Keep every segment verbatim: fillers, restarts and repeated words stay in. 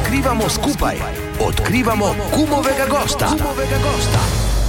odkrivamo skupaj. Odkrivamo Kumovega gosta. Kumovega gosta.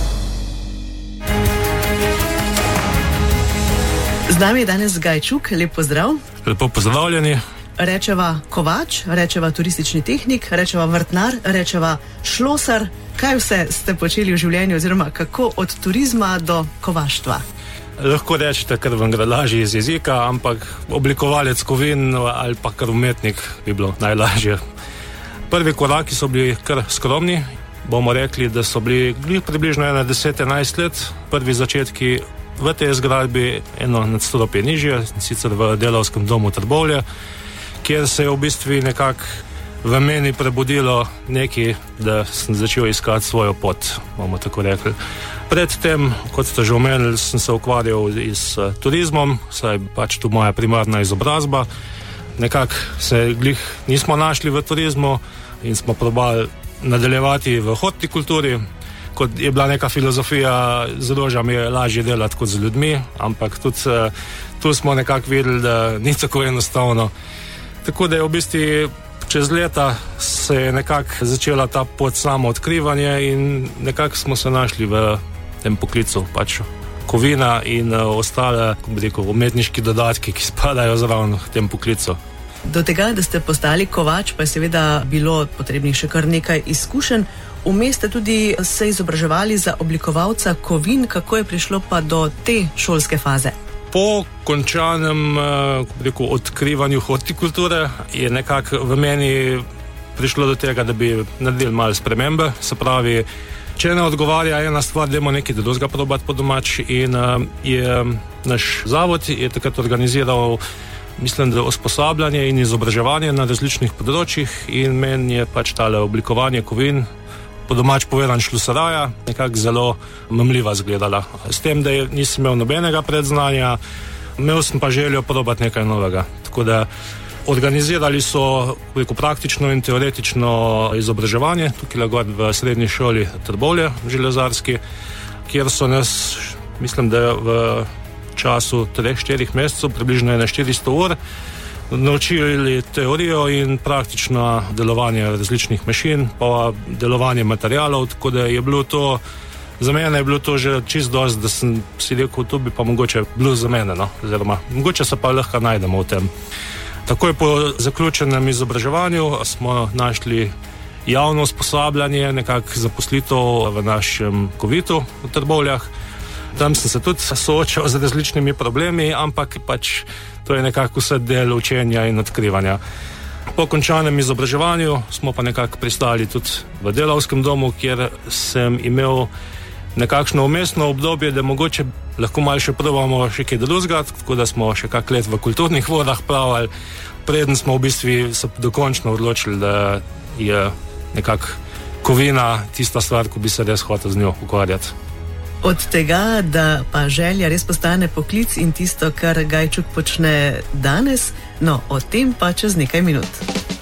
Z nami je danes Gajčuk, lep pozdrav. Lepo pozdravljeni. Rečeva kovač, rečeva turistični tehnik, rečeva vrtnar, rečeva šlosar. Kaj vse ste počeli v življenju oziroma kako od turizma do kovaštva? Lahko rečete, ker vam gre lažje iz jezika, ampak oblikovalec kovin ali pa kar umetnik bi bilo najlažje. Prvi koraki so bili kar skromni. Bomo rekli, da so bili približno ena deset enajst let. Prvi začetki v tej zgradbi eno nadstropje nižje, sicer v Delavskem domu Trbovlje, kjer se je v bistvu nekako v meni prebudilo nekaj, da sem začel iskati svojo pot, bomo tako rekli. Predtem, kot ste že omenili, sem se ukvarjal s uh, turizmom, saj pač tu moja primarna izobrazba. Nekako se glih nismo našli v turizmu in smo probali nadaljevati v hortikulturi. Kot je bila neka filozofija, z rožami je lažje delati kot z ljudmi, ampak tudi uh, tu smo nekako videli, da ni tako enostavno. Tako da je v bistvu čez leta se je nekako začela ta pot samo odkrivanje in nekako smo se našli v tem poklicu, pač kovina in uh, ostale, kako bi rekel, umetniški dodatki, ki spadajo zraven v tem poklicu. Do tega, da ste postali kovač, pa je seveda bilo potrebnih še kar nekaj izkušenj. Vmes ste tudi se izobraževali za oblikovalca kovin. Kako je prišlo pa do te šolske faze? Po končanem uh, rekel, odkrivanju hortikulture je nekako v meni prišlo do tega, da bi naredili malo spremembe. Se pravi, če ne odgovarja ena stvar, dajmo nekaj drugega probati po domač. In uh, je naš zavod je takrat organiziral, mislim, da usposabljanje in izobraževanje na različnih področjih in meni je pač tale oblikovanje kovin, po domač povedan šlusaraja, nekako zelo mamljiva zgledala. S tem, da je, nisem imel nobenega predznanja, imel sem pa željo probati nekaj novega. Tako da organizirali so rekel, praktično in teoretično izobraževanje, tukaj gor v srednji šoli Trbovlje, železarski, kjer so nas, mislim, da v času treh, štirih mesecev, približno na štiristo ur, naučili teorijo in praktično delovanje različnih mašin, pa delovanje materialov, tako da je bilo to, za mene je bilo to že čisto dosti, da sem si rekel, to bi pa mogoče bilo za mene, no, oziroma mogoče se pa lahko najdemo v tem. Takoj po zaključenem izobraževanju smo našli javno usposabljanje, nekako zaposlitev v našem kovitu v Trbovljah. Tam sem se tudi soočal z različnimi problemi, ampak pač to je nekako vse del učenja in odkrivanja. Po končanem izobraževanju smo pa nekako pristali tudi v Delavskem domu, kjer sem imel nekakšno umestno obdobje, da mogoče lahko malo še probamo še kaj drugega, tako da smo še kak let v kulturnih vodah plavali, preden smo v bistvu se dokončno odločili, da je nekako kovina tista stvar, ko bi se res hotel z njo ukvarjati. Od tega, da pa želja res postane poklic in tisto, kar Gajčuk počne danes, no, o tem pa čez nekaj minut.